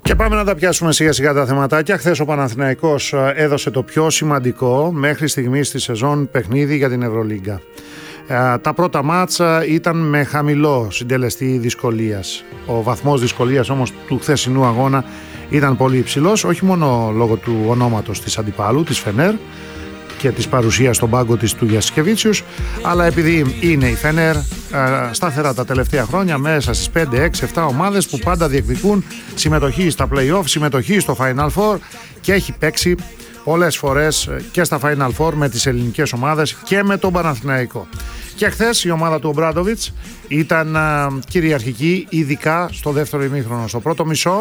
Και πάμε να τα πιάσουμε σιγά σιγά τα θεματάκια. Χθες ο Παναθηναϊκός έδωσε το πιο σημαντικό μέχρι στιγμής στη σεζόν παιχνίδι για την Ευρωλίγκα. Τα πρώτα μάτσα ήταν με χαμηλό συντελεστή δυσκολίας. Ο βαθμός δυσκολίας όμως του χθεσινού αγώνα ήταν πολύ υψηλός, όχι μόνο λόγω του ονόματος της αντιπάλου, της Φενέρ, και της παρουσίας στον πάγκο της του Γιασικεβίτσιους, αλλά επειδή είναι η Φενέρ σταθερά τα τελευταία χρόνια μέσα στις 5, 6, 7 ομάδες που πάντα διεκδικούν συμμετοχή στα play-off, συμμετοχή στο Final Four, και έχει παίξει πολλές φορές και στα Final Four με τις ελληνικές ομάδες και με τον Παναθηναϊκό. Και χθες η ομάδα του Ομπράντοβιτς ήταν κυριαρχική, ειδικά στο δεύτερο ημίχρονο. Στο πρώτο μισό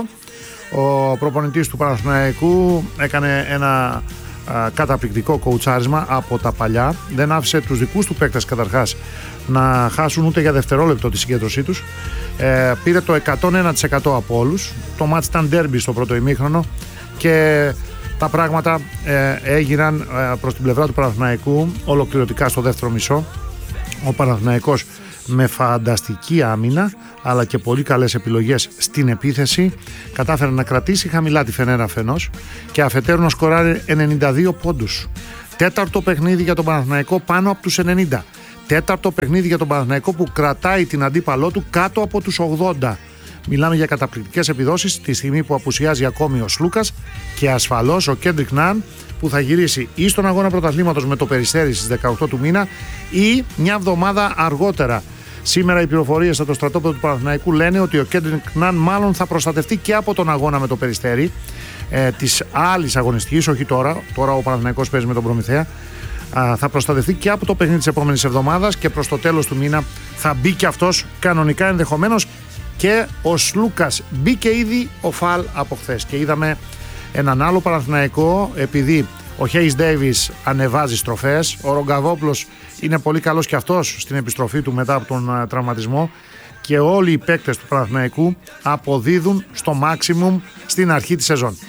ο προπονητής του Παναθηναϊκού έκανε ένα καταπληκτικό κοουτσάρισμα από τα παλιά. Δεν άφησε τους δικούς του παίκτες καταρχάς να χάσουν ούτε για δευτερόλεπτο τη συγκέντρωσή τους. Πήρε το 101% από όλους. Το μάτς ήταν ντέρμπι στο πρώτο ημίχρονο και τα πράγματα έγιναν προς την πλευρά του Παναθηναϊκού ολοκληρωτικά στο δεύτερο μισό. Ο Παναθηναϊκός με φανταστική άμυνα αλλά και πολύ καλές επιλογές στην επίθεση κατάφερε να κρατήσει χαμηλά τη Φενέρα αφενός και αφετέρου να σκοράρει 92 πόντους. Τέταρτο παιχνίδι για τον Παναθηναϊκό πάνω από τους 90. Τέταρτο παιχνίδι για τον Παναθηναϊκό που κρατάει την αντίπαλό του κάτω από τους 80. Μιλάμε για καταπληκτικές επιδόσεις τη στιγμή που απουσιάζει ακόμη ο Σλούκας και ασφαλώς ο Κέντρικ Ναν, που θα γυρίσει ή στον αγώνα πρωταθλήματος με το Περιστέρι στις 18 του μήνα ή μια εβδομάδα αργότερα. Σήμερα οι πληροφορίες από το στρατόπεδο του Παναθηναϊκού λένε ότι ο Κέντρικ Ναν μάλλον θα προστατευτεί και από τον αγώνα με το Περιστέρι της άλλης αγωνιστικής, όχι τώρα. Τώρα ο Παναθηναϊκός παίζει με τον Προμηθέα. Θα προστατευτεί και από το παιχνίδι της επόμενης εβδομάδας και προς το τέλος του μήνα θα μπει και αυτός κανονικά ενδεχομένως. Και ο Σλούκας μπήκε ήδη ο Φαλ από χθες και είδαμε έναν άλλο Παναθηναϊκό, επειδή ο Χέις Ντέιβις ανεβάζει στροφές, ο Ρογκαβόπουλος είναι πολύ καλός και αυτός στην επιστροφή του μετά από τον τραυματισμό και όλοι οι παίκτες του Παναθηναϊκού αποδίδουν στο maximum στην αρχή της σεζόν.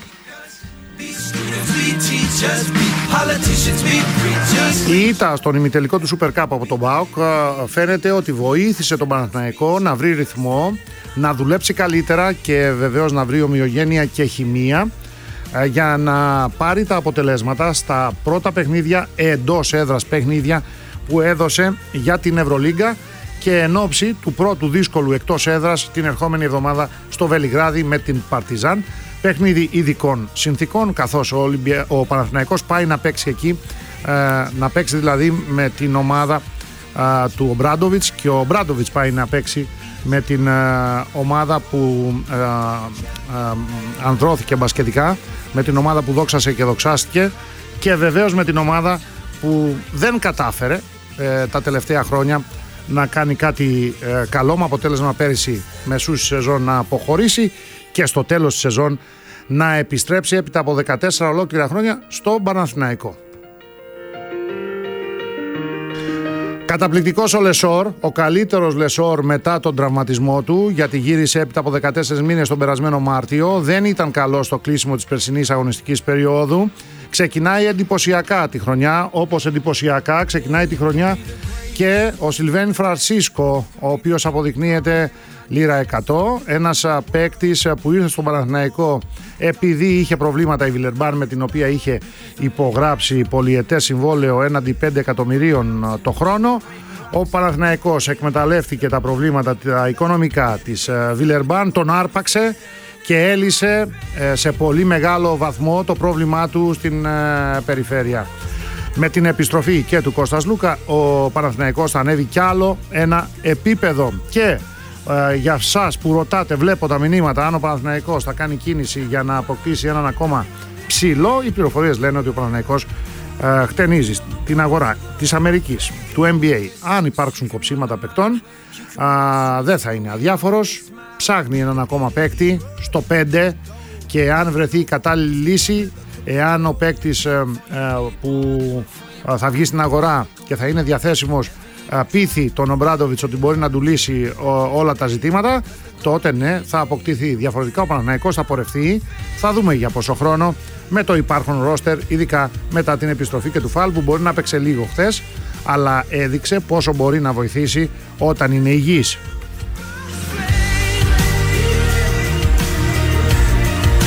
Η ήττα στον ημιτελικό του Super Cup από τον ΠΑΟΚ φαίνεται ότι βοήθησε τον Παναθηναϊκό να βρει ρυθμό, να δουλέψει καλύτερα και βεβαίως να βρει ομοιογένεια και χημεία για να πάρει τα αποτελέσματα στα πρώτα παιχνίδια εντός έδρας παιχνίδια που έδωσε για την Ευρωλίγκα και εν ώψη του πρώτου δύσκολου εκτός έδρας την ερχόμενη εβδομάδα στο Βελιγράδι με την Παρτιζάν. Παιχνίδι ειδικών συνθήκων, καθώς ο Παναθηναϊκός πάει να παίξει εκεί, να παίξει δηλαδή με την ομάδα του Ομπράντοβιτς και ο Ομπράντοβιτς πάει να παίξει με την ομάδα που ανδρώθηκε μπασκετικά, με την ομάδα που δόξασε και δοξάστηκε και βεβαίως με την ομάδα που δεν κατάφερε τα τελευταία χρόνια να κάνει κάτι καλό, με αποτέλεσμα πέρυσι μεσούς σεζόν να αποχωρήσει και στο τέλος της σεζόν να επιστρέψει έπειτα από 14 ολόκληρα χρόνια στο Παναθηναϊκό. Καταπληκτικός ο Λεσόρ, ο καλύτερος Λεσόρ μετά τον τραυματισμό του, γιατί γύρισε έπειτα από 14 μήνες τον περασμένο Μάρτιο. Δεν ήταν καλό στο κλείσιμο της περσινής αγωνιστικής περίοδου. Ξεκινάει εντυπωσιακά τη χρονιά, όπως εντυπωσιακά ξεκινάει τη χρονιά και ο Σιλβέν Φρανσίσκο, ο οποίος αποδεικνύεται λίρα 100, ένας παίκτης που ήρθε στον Παναθηναϊκό επειδή είχε προβλήματα η Βιλερμπάν, με την οποία είχε υπογράψει πολυετές συμβόλαιο έναντι 5 εκατομμυρίων το χρόνο. Ο Παναθηναϊκός εκμεταλλεύτηκε τα προβλήματα τα οικονομικά της Βιλερμπάν, τον άρπαξε και έλυσε σε πολύ μεγάλο βαθμό το πρόβλημά του στην περιφέρεια. Με την επιστροφή και του Κώστα Λούκα, ο Παναθηναϊκός θα ανέβει κι άλλο ένα επίπεδο. Και για σας που ρωτάτε, βλέπω τα μηνύματα, αν ο Παναθηναϊκός θα κάνει κίνηση για να αποκτήσει έναν ακόμα ψηλό, οι πληροφορίες λένε ότι ο Παναθηναϊκός χτενίζει την αγορά της Αμερικής, του NBA. Αν υπάρξουν κοψίματα παικτών, δεν θα είναι αδιάφορος. Ψάχνει έναν ακόμα παίκτη στο 5 και αν βρεθεί η κατάλληλη λύση, εάν ο παίκτης που θα βγει στην αγορά και θα είναι διαθέσιμος πείθει τον Ομπράντοβιτς ότι μπορεί να του λύσει όλα τα ζητήματα, τότε ναι, θα αποκτηθεί. Διαφορετικά ο Παναθηναϊκός θα πορευτεί, θα δούμε για πόσο χρόνο, με το υπάρχον ρόστερ, ειδικά μετά την επιστροφή και του Φαλ, που μπορεί να παίξει λίγο χθες, αλλά έδειξε πόσο μπορεί να βοηθήσει όταν είναι υγιής.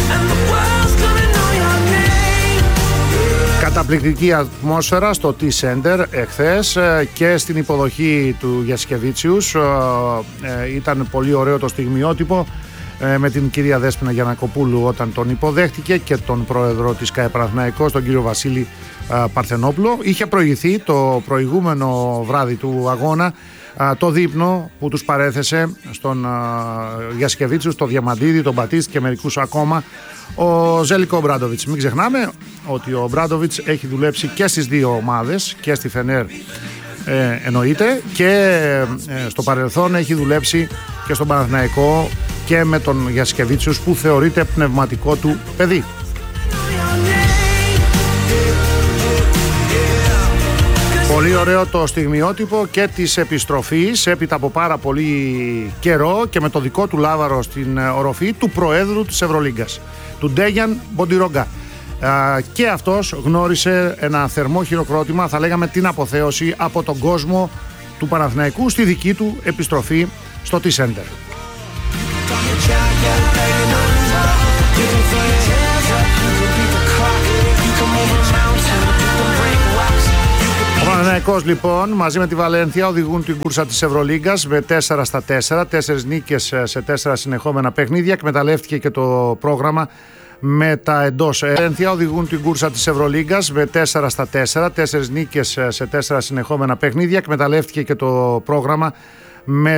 Εκπληκτική ατμόσφαιρα στο T-Center εχθές και στην υποδοχή του Γιασκεβίτσιους. Ήταν πολύ ωραίο το στιγμιότυπο με την κυρία Δέσποινα Γιαννακοπούλου όταν τον υποδέχτηκε και τον πρόεδρο της ΚΑΕ Παναθηναϊκός, τον κύριο Βασίλη Παρθενόπουλο. Είχε προηγηθεί το προηγούμενο βράδυ του αγώνα το δείπνο που τους παρέθεσε στον Γιασκεβίτσιους, τον Διαμαντίδη, τον Μπατίστ και μερικούς ακόμα ο Ζέλικο Ομπράντοβιτς. Μην ξεχνάμε ότι ο Ομπράντοβιτς έχει δουλέψει και στις δύο ομάδες, και στη Φενέρ εννοείται, και στο παρελθόν έχει δουλέψει και στον Παναθηναϊκό και με τον Γιασκεβίτσιους που θεωρείται πνευματικό του παιδί. Πολύ ωραίο το στιγμιότυπο και της επιστροφής έπειτα από πάρα πολύ καιρό και με το δικό του λάβαρο στην οροφή του Προέδρου της Ευρωλίγκας, του Ντέγιαν Μποντιρόγκα. Και αυτός γνώρισε ένα θερμό χειροκρότημα, θα λέγαμε την αποθέωση από τον κόσμο του Παναθηναϊκού στη δική του επιστροφή στο T-Center. Ο Παναθηναϊκός λοιπόν μαζί με τη Βαλένθια οδηγούν την κούρσα της Ευρωλίγκας με 4-4, 4 νίκες σε 4 συνεχόμενα παιχνίδια. Εκμεταλλεύτηκε και το πρόγραμμα με τα εντός. Βαλένθια οδηγούν την κούρσα της Ευρωλίγκας με 4-4, 4 νίκες σε 4 συνεχόμενα παιχνίδια. Εκμεταλλεύτηκε και το πρόγραμμα με